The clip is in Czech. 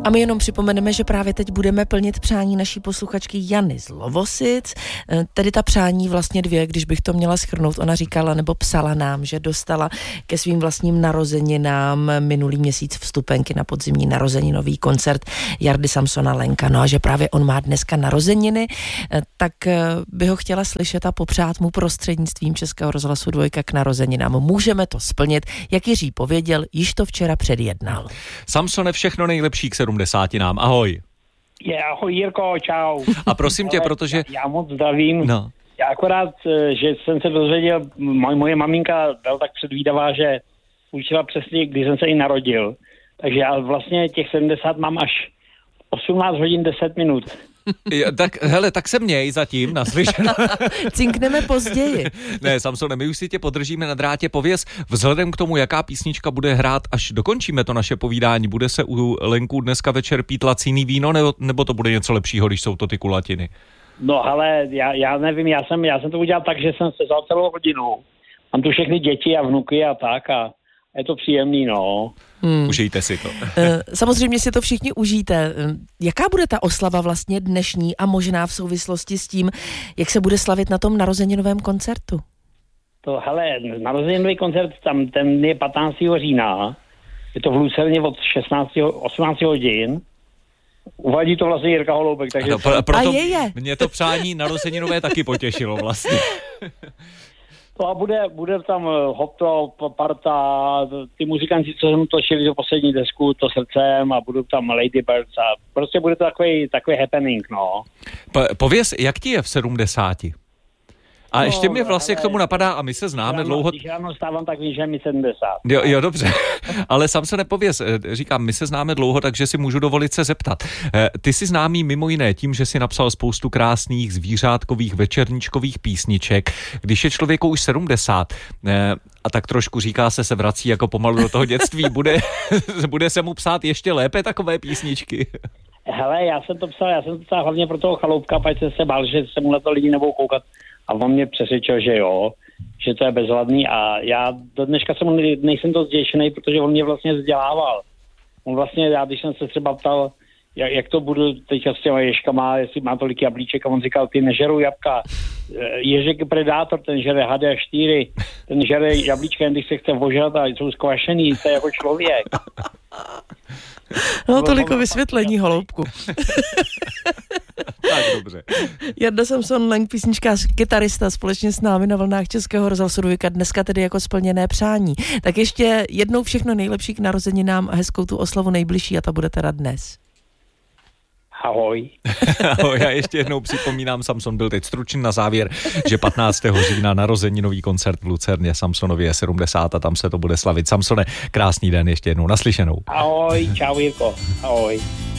A my jenom připomeneme, že právě teď budeme plnit přání naší posluchačky Jany z Lovosic. Tedy ta přání vlastně 2, když bych to měla shrnout. Ona říkala nebo psala nám, že dostala ke svým vlastním narozeninám minulý měsíc vstupenky na podzimní narozeninový koncert Jardy Samsona Lenka. No a že právě on má dneska narozeniny, tak by ho chtěla slyšet a popřát mu prostřednictvím Českého rozhlasu 2 k narozeninám. Můžeme to splnit, jak Jiří pověděl, již to včera předjednal. Samsone, všechno nejlepší k 70. Ahoj. Ahoj Jirko, čau. A prosím tě, protože... Já moc zdravím. No. Já akorát, že jsem se dozvěděl, moje maminka byla tak předvídavá, že učila přesně, kdy jsem se i narodil. Takže já vlastně těch 70 mám až 18 hodin 10 minut. Tak, hele, tak se měj zatím naslyšeno. Cinkneme později. Ne, Samsone, my už si tě podržíme na drátě. Pověz, vzhledem k tomu, jaká písnička bude hrát, až dokončíme to naše povídání, bude se u Lenku dneska večer pít laciný víno, nebo to bude něco lepšího, když jsou to ty kulatiny? No ale já nevím, já jsem to udělal tak, že jsem se vzal celou rodinu. Mám tu všechny děti a vnuky a tak a je to příjemný, no. Užijte si to. Samozřejmě si to všichni užijte. Jaká bude ta oslava vlastně dnešní a možná v souvislosti s tím, jak se bude slavit na tom narozeninovém koncertu? To, hele, narozeninový koncert, tam ten je 15. října. Je to v Lucerně od 18 hodin. Uvádí to vlastně Jirka Holoubek, takže... Proto mě to přání narozeninové taky potěšilo vlastně. To a bude tam Hopto, Parta, ty muzikanti, co jsem točili do poslední desku, to srdcem a budou tam Ladybirds a prostě bude to takový happening, no. Pověz, jak ti je v 70? A ještě mi vlastně k tomu napadá, a my se známe dlouho... Když ráno stávám, tak vím, že mi 70. Jo, dobře. Ale sám se nepověz. Říkám, my se známe dlouho, takže si můžu dovolit se zeptat. Ty jsi známý mimo jiné tím, že si napsal spoustu krásných zvířátkových večerníčkových písniček. Když je člověku už 70 a tak trošku říká se vrací jako pomalu do toho dětství, bude se mu psát ještě lépe takové písničky? Hele, já jsem to psal hlavně pro toho Chaloupka, protože jsem se bál, že se mu na to lidi nebudou koukat. A on mě přesvědčil, že jo, že to je bezvadný a já do dneška nejsem dost děšenej, protože on mě vlastně vzdělával. On vlastně, když jsem se třeba ptal, jak to budu teďka s těma ježkama, jestli má tolik jablíček a on říkal, ty nežerou jabka, ježek je predátor, ten žere hady a štíry, ten žere jablíčka, jen když se chce ožrat a jsou zkvašený, to je jako člověk. No, toliko vysvětlení, Holoubku. Tak dobře. Jarda Samson Lenk, písničkář, kytarista, společně s námi na vlnách Českého rozhlasu 2, dneska tedy jako splněné přání. Tak ještě jednou všechno nejlepší k narozeninám a hezkou tu oslavu nejbližší a ta bude teda dnes. Ahoj. Ahoj, já ještě jednou připomínám, Samson byl teď stručný na závěr, že 15. října narozeninový koncert v Lucerně, Samsonovi je 70 a tam se to bude slavit. Samsone, krásný den ještě jednou, naslyšenou. Ahoj, čau Jirko, ahoj.